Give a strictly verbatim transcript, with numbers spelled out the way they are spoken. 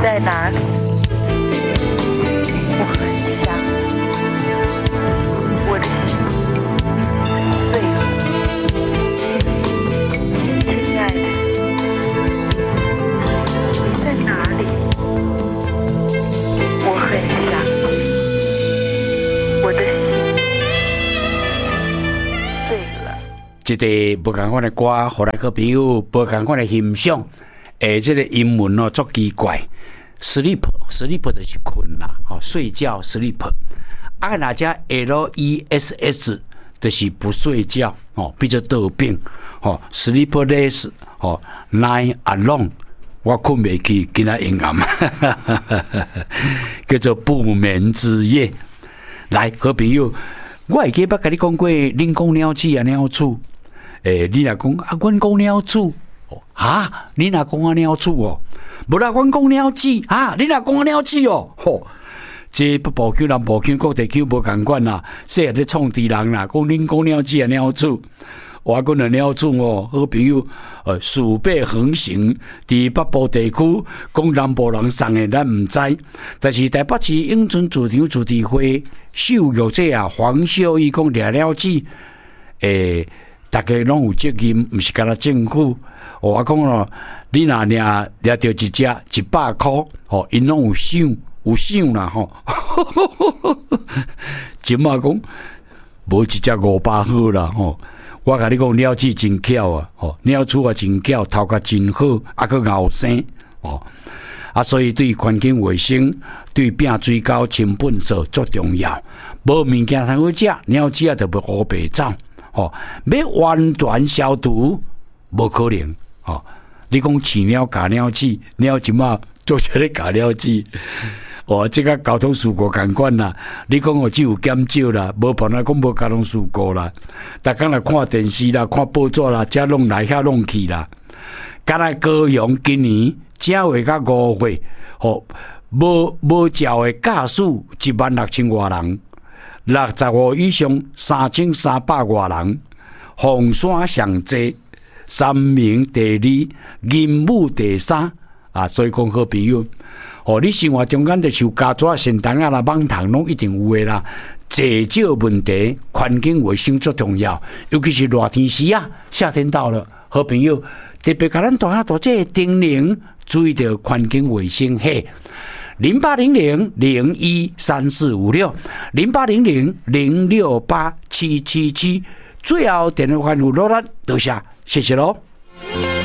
在哪里？我很想我的心碎了，亲爱的，你在哪里？我很想我的心碎了。 这个不同款的歌，互咱个朋友不同款的欣赏。诶，这个英文哦，足奇怪 ，sleep sleep 就是困啦，吼，睡觉 sleep。啊，那只 L E S S 就是不睡觉，哦，比较得病，吼 ，sleepless， 吼 ，night alone， 我困袂去，今仔应暗，叫做不眠之夜。来，好朋友，我会记捌甲你讲过，恁讲鸟子啊鸟鼠，诶，你若讲啊，阮讲鸟鼠。啊！你若讲啊鸟鼠哦，无啦，阮讲鸟子啊！你若讲啊鸟子哦，吼！这北部区、南部区、各地区无共款啦，细汉咧创治人啦，讲恁讲鸟子啊鸟鼠，我讲啊鸟鼠哦，好朋友，呃，鼠辈横行，伫北部地区，讲南部人送的咱毋知，但是台北市永春主场主题会受育者啊，黄秀义讲掠鸟子，诶。大家拢有责任，毋是干那政府。哦、我讲咯，你若掠掠到一只一百箍，吼，因拢有赏，有赏啦吼。今嘛讲无一只五百好啦吼。我甲你讲，鸟子真巧啊，吼，鸟鼠啊真巧，头壳真好，啊个后生哦。啊，所以对环境卫生、对摒水沟清粪扫足重要。无物件通好食，鸟子啊就要乌白走。哦，要完全消毒，无可能。哦，你讲饲鸟咬鸟子，鸟即马做啥咧咬鸟子？哦，即个交通事故共款啦。你讲哦，只有减少啦，无办法讲无交通事故啦。逐工来看电视啦，看报纸啦，遮拢来遐拢去啦。敢若高雄今年正月到五月，哦，无无照的驾驶一万六千外人。六十五以上三千三百外人，凤山上济，三明第二，银武第三啊！所以讲好朋友，哦，你生活中间就受加纸、仙糖啊啦、网糖拢一定有诶啦。济少问题，环境卫生最重要，尤其是热天时啊，夏天到了，好朋友特别甲咱大家做这叮咛，注意到环境卫生嘿。零八零零零一三四五六，零八零零零六八七七七，最后电话号码多谢，谢谢喽。